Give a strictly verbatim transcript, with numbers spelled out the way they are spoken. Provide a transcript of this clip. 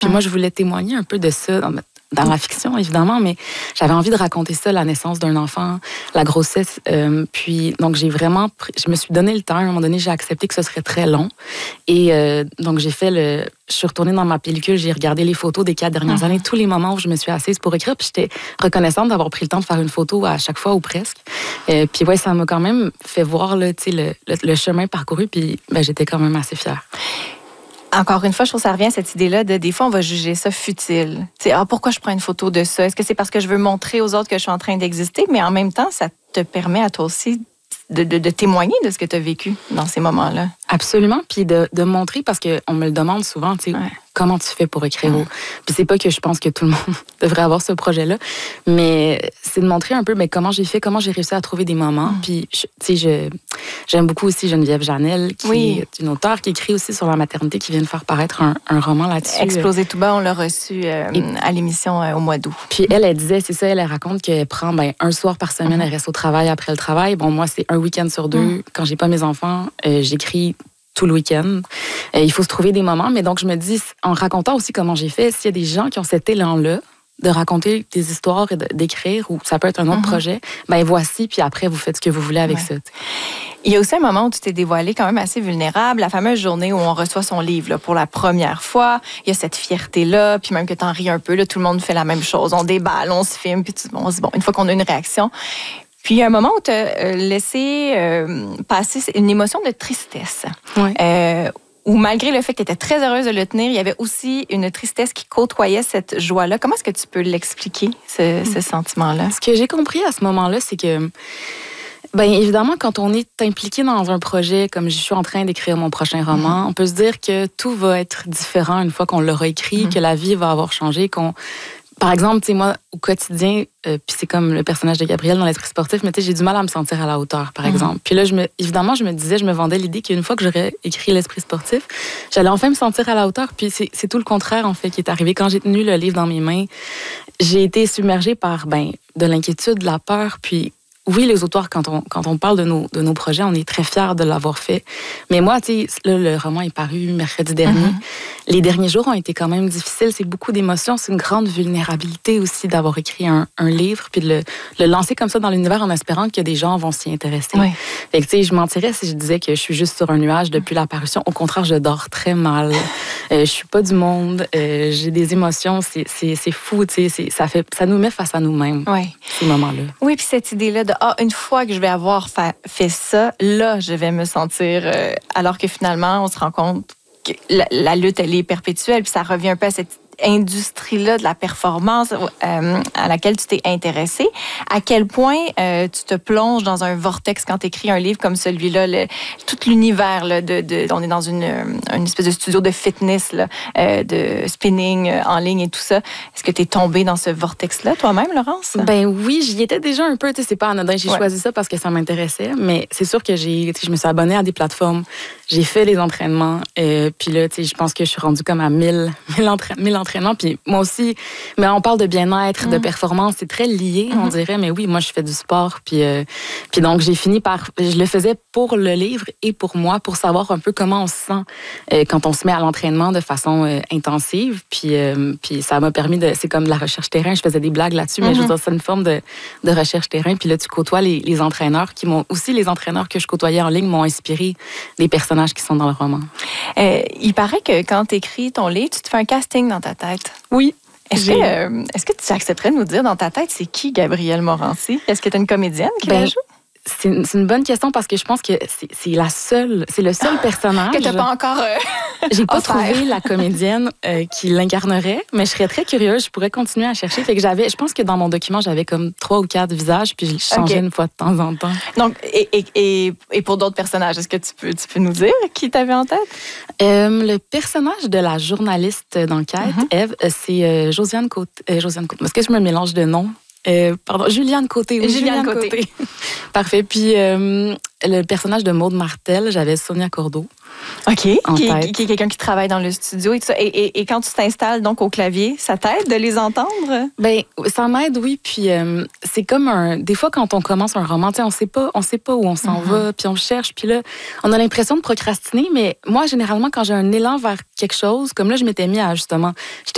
Puis Hum. moi, je voulais témoigner un peu de ça dans, dans la fiction, évidemment, mais j'avais envie de raconter ça, la naissance d'un enfant, la grossesse. Euh, puis, donc, j'ai vraiment... pris- je me suis donné le temps. À un moment donné, j'ai accepté que ce serait très long. Et euh, donc, j'ai fait le... Je suis retournée dans ma pellicule, j'ai regardé les photos des quatre dernières Mhm. années, tous les moments où je me suis assise pour écrire, puis j'étais reconnaissante d'avoir pris le temps de faire une photo à chaque fois ou presque. Euh, puis ouais, ça m'a quand même fait voir là, tu sais, le, le, le chemin parcouru, puis ben, j'étais quand même assez fière. Encore une fois, je trouve que ça revient à cette idée-là de des fois, on va juger ça futile. Tu sais, ah, pourquoi je prends une photo de ça? Est-ce que c'est parce que je veux montrer aux autres que je suis en train d'exister? Mais en même temps, ça te permet à toi aussi de, de, de témoigner de ce que tu as vécu dans ces moments-là. Absolument, puis de, de montrer, parce qu'on me le demande souvent, tu sais, Ouais. comment tu fais pour écrire. Ouais. Puis c'est pas que je pense que tout le monde devrait avoir ce projet-là, mais c'est de montrer un peu mais comment j'ai fait, comment j'ai réussi à trouver des moments. Mm. Puis, je- tu sais, je, j'aime beaucoup aussi Geneviève Janel, qui Oui. est une auteure qui écrit aussi sur la maternité, qui vient de faire paraître un, un roman là-dessus. Exploser tout bas, on l'a reçu euh, Et- à l'émission euh, au mois d'août. Puis elle, elle disait, c'est ça, elle, elle raconte qu'elle prend ben, un soir par semaine, Mhm. elle reste au travail après le travail. Bon, moi, c'est un week-end sur deux. Mhm. Quand j'ai pas mes enfants, euh, j'écris tout le week-end. Euh, il faut se trouver des moments, mais donc je me dis, en racontant aussi comment j'ai fait, s'il y a des gens qui ont cet élan-là, de raconter des histoires et de- d'écrire, ou ça peut être un autre Mhm. projet, ben voici, puis après, vous faites ce que vous voulez avec Ouais. ça. t'sais. Il y a aussi un moment où tu t'es dévoilée quand même assez vulnérable, la fameuse journée où on reçoit son livre là, pour la première fois. Il y a cette fierté-là, puis même que t'en ris un peu, là, tout le monde fait la même chose. On déballe, on se filme, puis tu- on se dit, bon, une fois qu'on a une réaction. Puis il y a un moment où tu as laissé euh, passer une émotion de tristesse. Ouais. Euh, où malgré le fait que tu étais très heureuse de le tenir, il y avait aussi une tristesse qui côtoyait cette joie-là. Comment est-ce que tu peux l'expliquer, ce, ce sentiment-là? Ce que j'ai compris à ce moment-là, c'est que, ben évidemment, quand on est impliqué dans un projet, comme je suis en train d'écrire mon prochain roman, mm-hmm. on peut se dire que tout va être différent une fois qu'on l'aura écrit, mm-hmm. que la vie va avoir changé, qu'on... Par exemple, tu sais, moi, au quotidien, euh, puis c'est comme le personnage de Gabriel dans l'Esprit sportif, mais tu sais, j'ai du mal à me sentir à la hauteur, par mm-hmm. exemple. Puis là, je me, évidemment, je me disais, je me vendais l'idée qu'une fois que j'aurais écrit l'Esprit sportif, j'allais enfin me sentir à la hauteur. Puis c'est, c'est tout le contraire, en fait, qui est arrivé. Quand j'ai tenu le livre dans mes mains, j'ai été submergée par, ben, de l'inquiétude, de la peur, puis... Oui, les auteurs, quand on, quand on parle de nos, de nos projets, on est très fiers de l'avoir fait. Mais moi, tu sais, là, le roman est paru mercredi dernier. Mm-hmm. Les derniers jours ont été quand même difficiles. C'est beaucoup d'émotions. C'est une grande vulnérabilité aussi d'avoir écrit un, un livre puis de le, le lancer comme ça dans l'univers en espérant que des gens vont s'y intéresser. Oui. Fait que, tu sais, je mentirais si je disais que je suis juste sur un nuage depuis la parution. Au contraire, je dors très mal. Euh, je suis pas du monde. Euh, j'ai des émotions. C'est, c'est, c'est fou, tu sais. C'est, ça, fait, ça nous met face à nous-mêmes, oui. ces moments-là. Oui, puis cette idée-là de ah, une fois que je vais avoir fa- fait ça, là, je vais me sentir. Euh, alors que finalement, on se rend compte que la, la lutte, elle est perpétuelle, puis ça revient un peu à cette industrie-là de la performance euh, à laquelle tu t'es intéressée. À quel point euh, tu te plonges dans un vortex quand tu écris un livre comme celui-là, le, tout l'univers, là, de, de, on est dans une, une espèce de studio de fitness, là, euh, de spinning euh, en ligne et tout ça. Est-ce que tu es tombée dans ce vortex-là toi-même, Laurence? Ben oui, j'y étais déjà un peu. Tu sais, c'est pas anodin. J'ai ouais. choisi ça parce que ça m'intéressait, mais c'est sûr que j'ai, je me suis abonnée à des plateformes. J'ai fait les entraînements. Euh, puis là, tu sais, je pense que je suis rendue comme à mille, mille, entra- mille entraînements. Puis moi aussi, mais on parle de bien-être, mmh. de performance, c'est très lié, mmh. on dirait. Mais oui, moi, je fais du sport. Puis, euh, puis donc, j'ai fini par... Je le faisais pour le livre et pour moi, pour savoir un peu comment on se sent euh, quand on se met à l'entraînement de façon euh, intensive. Puis, euh, puis ça m'a permis de... C'est comme de la recherche terrain. Je faisais des blagues là-dessus, mmh. mais je veux dire, c'est une forme de, de recherche terrain. Puis là, tu côtoies les, les entraîneurs qui m'ont... Aussi, les entraîneurs que je côtoyais en ligne m'ont inspiré des personnages qui sont dans le roman. Euh, il paraît que quand tu écris ton livre, tu te fais un casting dans ta tête. Oui. Est-ce que, euh, est-ce que tu accepterais de nous dire dans ta tête, c'est qui Gabrielle Morancy? Est-ce que tu es une comédienne qui ben, la joue? C'est une, c'est une bonne question parce que je pense que c'est, c'est la seule, c'est le seul personnage. Que tu n'as pas encore. Euh, J'ai pas trouvé la comédienne euh, qui l'incarnerait, mais je serais très curieuse. Je pourrais continuer à chercher. Fait que j'avais, je pense que dans mon document, j'avais comme trois ou quatre visages, puis je changeais okay. une fois de temps en temps. Donc, et, et, et, et pour d'autres personnages, est-ce que tu peux, tu peux nous dire qui t'avais en tête? Euh, le personnage de la journaliste d'enquête, mm-hmm. Ève, c'est euh, Josiane Côté. Euh, Josiane Côté. Est-ce que je me mélange de noms? Euh, pardon, Juliane Côté. Oui, Juliane, Juliane Côté. Côté. Parfait. Puis euh, le personnage de Maude Martel, j'avais Sonia Cordeau. OK. Qui, qui, qui est quelqu'un qui travaille dans le studio et tout ça. Et, et, et quand tu t'installes donc au clavier, ça t'aide de les entendre? Bien, ça m'aide, oui. Puis euh, c'est comme un... Des fois, quand on commence un roman, on sait pas, on sait pas où on s'en mm-hmm. va, puis on cherche. Puis là, on a l'impression de procrastiner. Mais moi, généralement, quand j'ai un élan vers quelque chose, comme là, je m'étais mis à, justement... J'étais